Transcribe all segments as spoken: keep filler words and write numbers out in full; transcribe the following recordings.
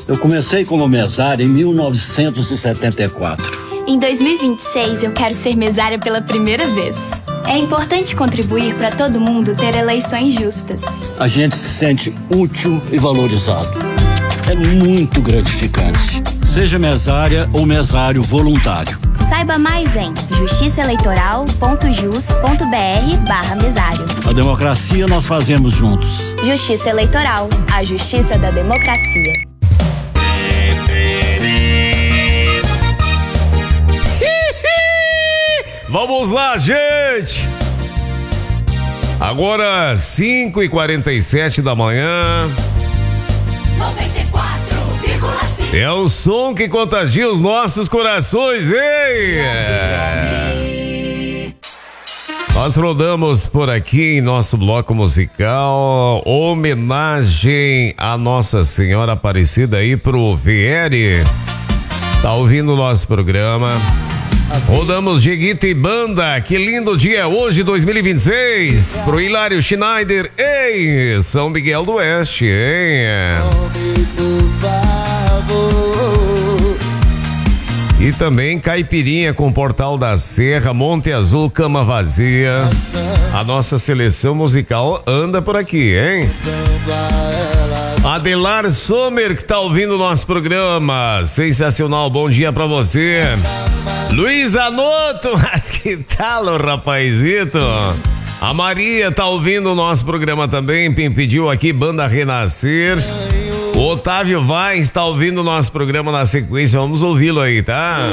Eu comecei como mesário em mil novecentos e setenta e quatro. Em dois mil e vinte e seis, eu quero ser mesária pela primeira vez. É importante contribuir para todo mundo ter eleições justas. A gente se sente útil e valorizado. É muito gratificante. Seja mesária ou mesário voluntário. Saiba mais em justiçaeleitoral.jus.br barra mesário. A democracia nós fazemos juntos. Justiça Eleitoral, a justiça da democracia. Vamos lá, gente! Agora, cinco e quarenta e sete da manhã. noventa e quatro vírgula cinco. É o som que contagia os nossos corações, ei! É. Nós rodamos por aqui em nosso bloco musical homenagem à Nossa Senhora Aparecida aí pro Vieri. Tá ouvindo o nosso programa? Rodamos Jeguita e Banda, que lindo dia hoje, dois mil e vinte e seis, pro Hilário Schneider, ei, São Miguel do Oeste, hein? E também Caipirinha com Portal da Serra, Monte Azul, Cama Vazia. A nossa seleção musical anda por aqui, hein? Adelar Sommer, que tá ouvindo o nosso programa. Sensacional, bom dia pra você. Luiz Anoto, mas que tal, rapazito? A Maria tá ouvindo o nosso programa também, quem pediu aqui Banda Renascer. O Otávio Vaz tá ouvindo o nosso programa na sequência, vamos ouvi-lo aí, tá?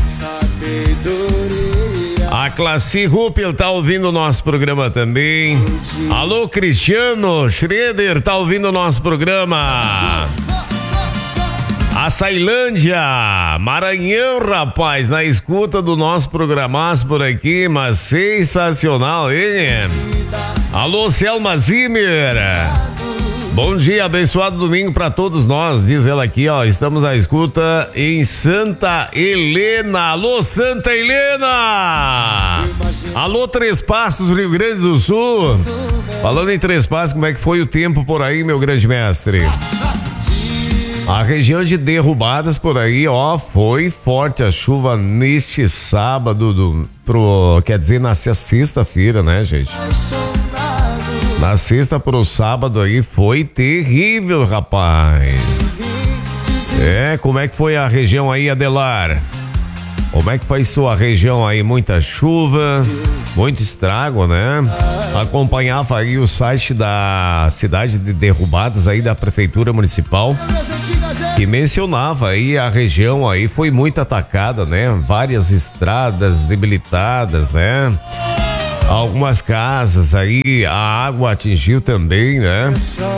A Classi Ruppel tá ouvindo o nosso programa também. Alô, Cristiano Schroeder tá ouvindo o nosso programa. A Sailândia, Maranhão, rapaz, na escuta do nosso programaço por aqui, mas sensacional, hein? Alô, Selma Zimmer. Bom dia, abençoado domingo pra todos nós, diz ela aqui, ó, estamos à escuta em Santa Helena. Alô, Santa Helena! Alô, Três Passos, Rio Grande do Sul. Falando em Três Passos, como é que foi o tempo por aí, meu grande mestre? A região de Derrubadas por aí, ó, foi forte a chuva neste sábado, do, pro, quer dizer, na sexta-feira, né, gente? Na sexta pro sábado aí foi terrível, rapaz. É, como é que foi a região aí, Adelar? Como é que foi sua região aí? Muita chuva, muito estrago, né? Acompanhava aí o site da cidade de Derrubadas aí da Prefeitura Municipal, que mencionava aí a região aí foi muito atacada, né? Várias estradas debilitadas, né? Algumas casas aí, a água atingiu também, né?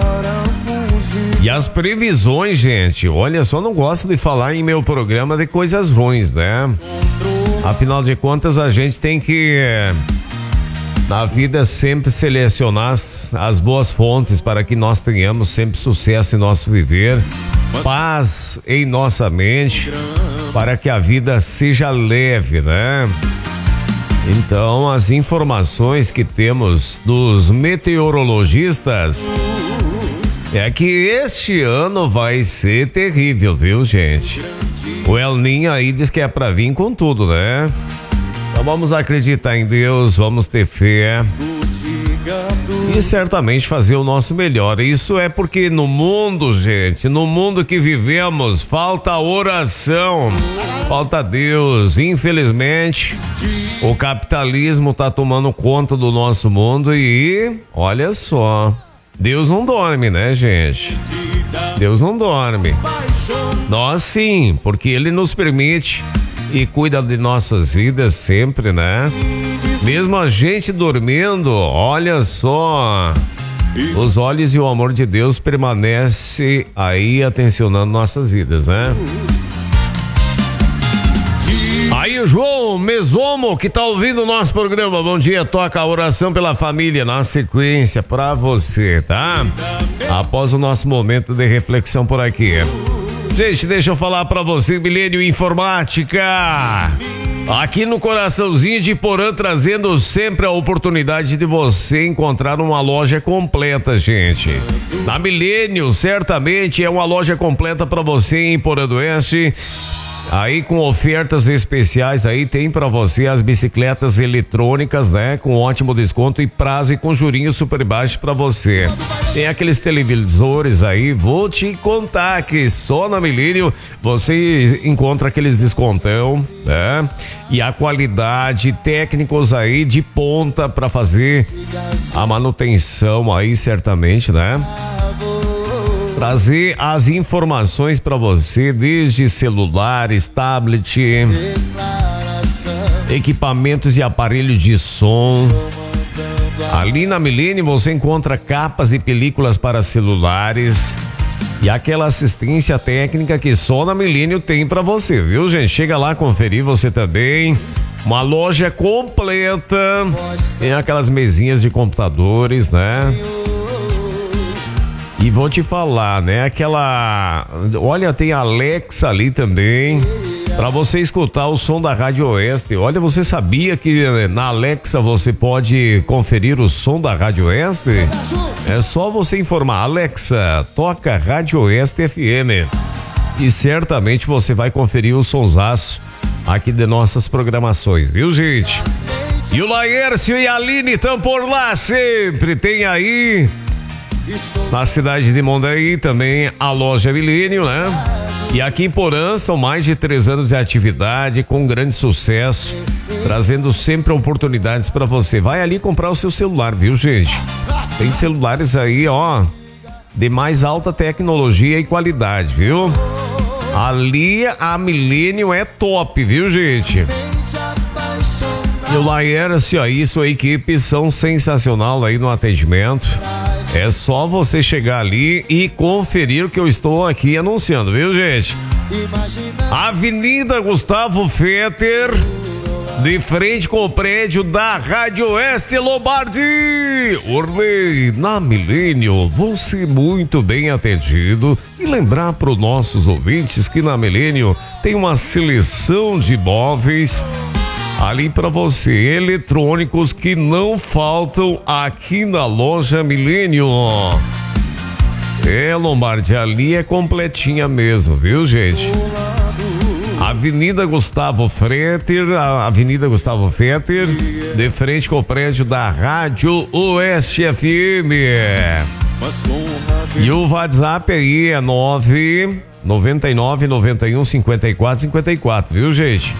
E as previsões, gente, olha só, não gosto de falar em meu programa de coisas ruins, né? Afinal de contas, a gente tem que, na vida, sempre selecionar as, as boas fontes para que nós tenhamos sempre sucesso em nosso viver, paz em nossa mente, para que a vida seja leve, né? Então, as informações que temos dos meteorologistas é que este ano vai ser terrível, viu, gente? O El Ninho aí diz que é pra vir com tudo, né? Então vamos acreditar em Deus, vamos ter fé e certamente fazer o nosso melhor. Isso é porque no mundo, gente, no mundo que vivemos, falta oração, falta Deus. Infelizmente, o capitalismo tá tomando conta do nosso mundo e olha só, Deus não dorme, né, gente? Deus não dorme. Nós sim, porque Ele nos permite e cuida de nossas vidas sempre, né? Mesmo a gente dormindo, olha só, os olhos e o amor de Deus permanece aí atencionando nossas vidas, né? Aí o João Mesomo, que tá ouvindo o nosso programa, bom dia, toca a oração pela família na sequência pra você, tá? Após o nosso momento de reflexão por aqui. Gente, deixa eu falar pra você, Milênio Informática. Aqui no coraçãozinho de Porã, trazendo sempre a oportunidade de você encontrar uma loja completa, gente. Na Milênio, certamente é uma loja completa para você em Porã do Oeste. Aí com ofertas especiais, aí tem para você as bicicletas eletrônicas, né? Com ótimo desconto e prazo e com jurinho super baixo para você. Tem aqueles televisores aí, vou te contar que só na Milênio você encontra aqueles descontão, né? E a qualidade, técnicos aí de ponta para fazer a manutenção aí, certamente, né? Trazer as informações para você, desde celulares, tablet, equipamentos e aparelhos de som. Ali na Milênio você encontra capas e películas para celulares e aquela assistência técnica que só na Milênio tem para você, viu, gente? Chega lá conferir você também. Uma loja completa, tem aquelas mesinhas de computadores, né? E vou te falar, né? Aquela... Olha, tem Alexa ali também, para você escutar o som da Rádio Oeste. Olha, você sabia que na Alexa você pode conferir o som da Rádio Oeste? É só você informar, Alexa, toca Rádio Oeste F M. E certamente você vai conferir o sonsaço aqui de nossas programações, viu, gente? E o Laércio e a Aline estão por lá sempre. Tem aí... Na cidade de Mondaí também a loja Milênio, né? E aqui em Porã são mais de três anos de atividade com grande sucesso, trazendo sempre oportunidades para você. Vai ali comprar o seu celular, viu, gente? Tem celulares aí, ó, de mais alta tecnologia e qualidade, viu? Ali a Milênio é top, viu, gente? E o Laércio, aí, sua equipe são sensacional aí no atendimento. É só você chegar ali e conferir o que eu estou aqui anunciando, viu, gente? Avenida Gustavo Fetter, de frente com o prédio da Rádio Oeste Lombardi. Orley, na Milênio, vou ser muito bem atendido. E lembrar para os nossos ouvintes que na Milênio tem uma seleção de móveis ali para você, eletrônicos que não faltam aqui na loja Milênio. É, Lombardi, ali é completinha mesmo, viu, gente? Avenida Gustavo Fetter, Avenida Gustavo Fetter, de frente com o prédio da Rádio Oeste F M. E o WhatsApp aí é nove noventa e nove, noventa e um, cinquenta e quatro, cinquenta e quatro, viu, gente?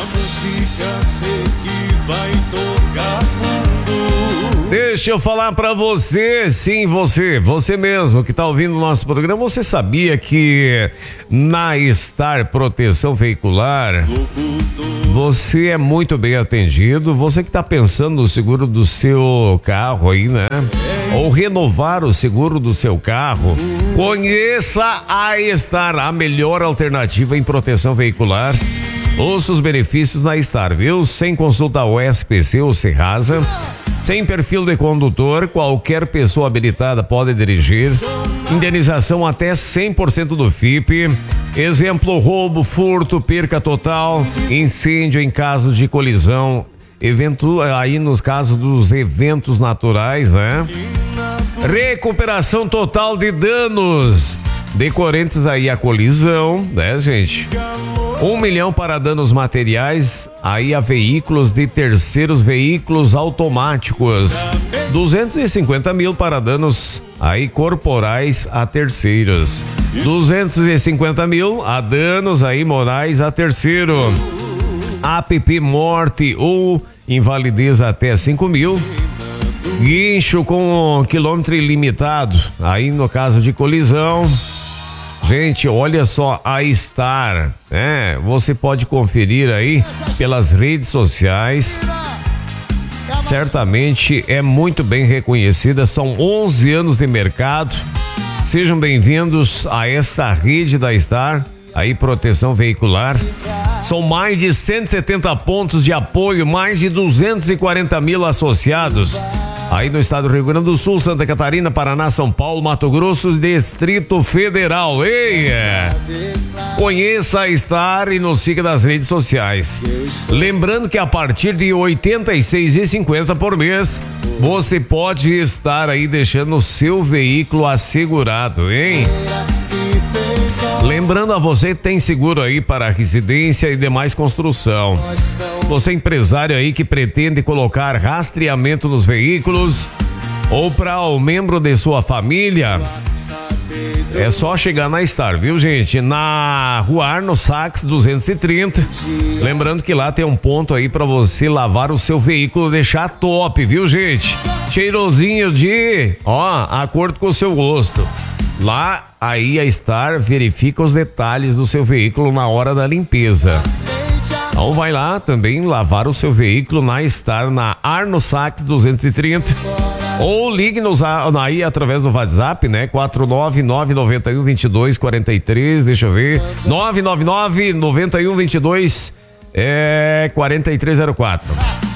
Deixa eu falar pra você, sim, você, você mesmo que tá ouvindo o nosso programa, você sabia que na Star Proteção Veicular você é muito bem atendido? Você que tá pensando no seguro do seu carro aí, né? Ou renovar o seguro do seu carro, conheça a Star, a melhor alternativa em proteção veicular. Ouça os benefícios na Star, viu? Sem consulta O S P C ou Serrasa, sem perfil de condutor, qualquer pessoa habilitada pode dirigir. Indenização até cem por cento do F I P. Exemplo, roubo, furto, perca total, incêndio em casos de colisão, evento aí nos casos dos eventos naturais, né? Recuperação total de danos decorrentes aí à colisão, né, gente? Um milhão para danos materiais aí a veículos de terceiros, veículos automáticos. duzentos e cinquenta mil para danos aí corporais a terceiros. duzentos e cinquenta mil a danos aí morais a terceiro. App morte ou invalidez até cinco mil. Guincho com quilômetro ilimitado aí no caso de colisão. Gente, olha só, a Star, né? Você pode conferir aí pelas redes sociais. Certamente é muito bem reconhecida, são onze anos de mercado. Sejam bem-vindos a esta rede da Star, aí proteção veicular. São mais de cento e setenta pontos de apoio, mais de duzentos e quarenta mil associados. aí no estado do Rio Grande do Sul, Santa Catarina, Paraná, São Paulo, Mato Grosso, Distrito Federal. Ei, conheça a Star e nos siga nas redes sociais. Lembrando que a partir de oitenta e seis reais e cinquenta centavos por mês, você pode estar aí deixando o seu veículo assegurado, hein? Lembrando a você que tem seguro aí para residência e demais construção. Você empresário aí que pretende colocar rastreamento nos veículos ou para o membro de sua família, é só chegar na Star, viu, gente? Na Rua Arno Sachs duzentos e trinta. Lembrando que lá tem um ponto aí para você lavar o seu veículo, deixar top, viu, gente? Cheirosinho de, ó, acordo com o seu gosto. Lá, aí a Star verifica os detalhes do seu veículo na hora da limpeza. Então vai lá também lavar o seu veículo na Star, na Arno Sachs duzentos e trinta. Ou ligue-nos aí através do WhatsApp, né? quatro nove nove nove um dois dois quatro três, deixa eu ver. nove nove nove nove um dois dois é, quarenta e três zero quatro.